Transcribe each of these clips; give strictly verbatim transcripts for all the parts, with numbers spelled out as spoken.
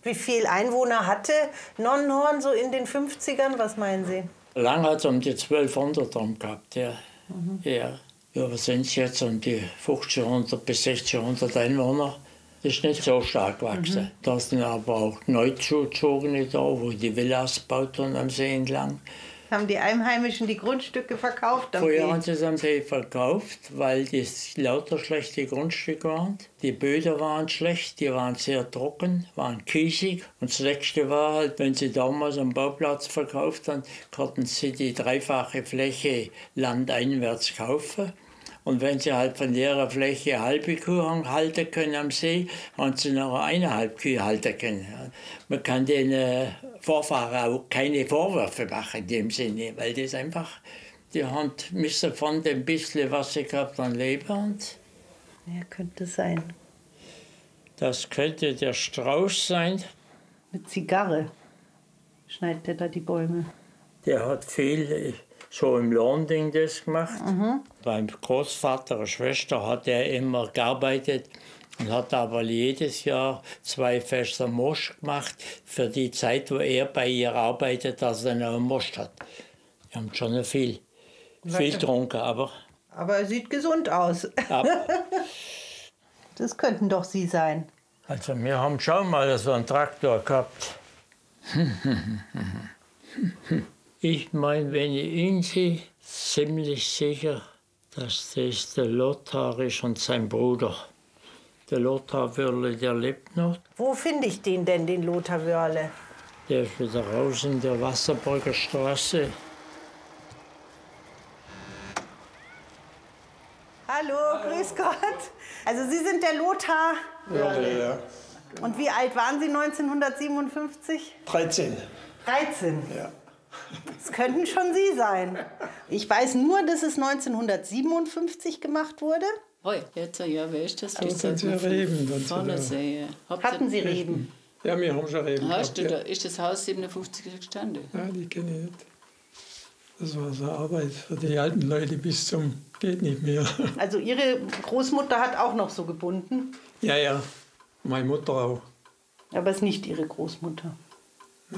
Wie viele Einwohner hatte Nonnenhorn so in den fünfzigern? Was meinen Sie? Lang hat es um die zwölfhundert drum gehabt, ja. Mhm. Ja. Ja, was sind es jetzt? Um die fünfzehnhundert bis sechzehnhundert Einwohner. Das ist nicht so stark gewachsen. Mhm. Da sind aber auch Neuzuzogene da, wo die Villas gebaut haben am See entlang. Haben die Einheimischen die Grundstücke verkauft? Früher haben sie es am See verkauft, weil das lauter schlechte Grundstücke waren. Die Böden waren schlecht, die waren sehr trocken, waren kiesig. Und das Nächste war halt, wenn sie damals am Bauplatz verkauft haben, konnten sie die dreifache Fläche landeinwärts kaufen. Und wenn sie halt von der Fläche eine halbe Kuh halten können am See, haben sie noch eineinhalb Kühe halten können. Man kann den äh, Vorfahren auch keine Vorwürfe machen in dem Sinne, weil das einfach, die haben müssen von dem bisschen, was sie gehabt haben, leben. Und ja, könnte sein. Das könnte der Strauß sein. Mit Zigarre schneidet er da die Bäume. Der hat viel so im Landing das gemacht. Mhm. Beim Großvater und Schwester hat er immer gearbeitet und hat aber jedes Jahr zwei Fässer Most gemacht für die Zeit, wo er bei ihr arbeitet, dass er noch Most hat. Die haben schon viel, viel getrunken, aber... Aber er sieht gesund aus. Das könnten doch Sie sein. Also wir haben schon mal so einen Traktor gehabt. Ich meine, wenn ich ihn sehe, ziemlich sicher, dass das der Lothar ist und sein Bruder. Der Lothar Wörle, der lebt noch. Wo finde ich den denn, den Lothar Wörle? Der ist wieder raus in der Wasserburger Straße. Hallo, Hallo, grüß Gott. Also Sie sind der Lothar Wörle, ja. Und wie alt waren Sie neunzehnhundertsiebenundfünfzig? dreizehn. dreizehn? Ja. Das könnten schon Sie sein. Ich weiß nur, dass es neunzehnhundertsiebenundfünfzig gemacht wurde. Oh, jetzt, ja, wer ist das? Das sind ja Reben. Hatten Sie Reben? Ja, wir haben schon Reben Hast gehabt, du ja. da, ist das Haus siebenundfünfzig gestanden? Ja, die kenne ich nicht. Das war so Arbeit für die alten Leute bis zum geht nicht mehr. Also Ihre Großmutter hat auch noch so gebunden? Ja, ja. Meine Mutter auch. Aber es ist nicht Ihre Großmutter. Ja.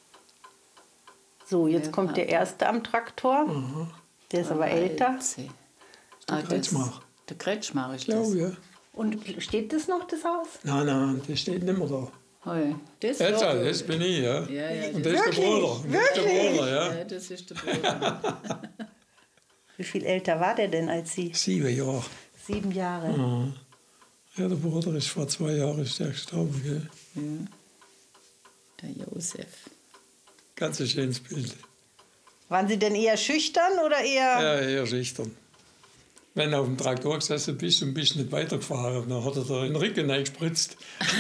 So, jetzt ja, kommt der Erste am Traktor. Aha. Der ist aber älter. Der Kretschmar. Der Kretschmar ist das? Das. Ja, ja. Und steht das noch, das Haus? Nein, nein, das steht nicht mehr da. Hoi. Das, Jetzt, das, das bin ich, ja. ja, ja und das ist der Bruder. Wirklich? Das ist der Bruder, ja. Ja, das ist der Bruder. Wie viel älter war der denn als Sie? Sieben Jahre. Sieben Jahre. Aha. Ja, der Bruder ist vor zwei Jahren ist der gestorben, gell? Ja. Der Josef. Ganz ein schönes Bild. Waren Sie denn eher schüchtern oder eher... Ja, eher schüchtern. Wenn du auf dem Traktor gesessen bist und bist nicht weitergefahren, dann hat er da in den Rücken eingespritzt.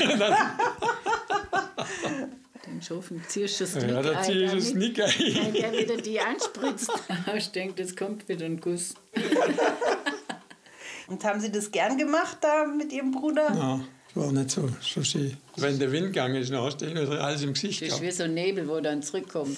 Dann schaffen, ziehst du das ja, Nick dann zieh ich das Nick ein. Wenn der wieder die anspritzt, ich denke, das kommt wieder ein Kuss. Und haben Sie das gern gemacht da mit Ihrem Bruder? Ja, das war nicht so, so schön. Wenn der Wind gegangen ist, dann hast du alles im Gesicht Das ist gehabt. wie so ein Nebel, wo dann zurückkommt.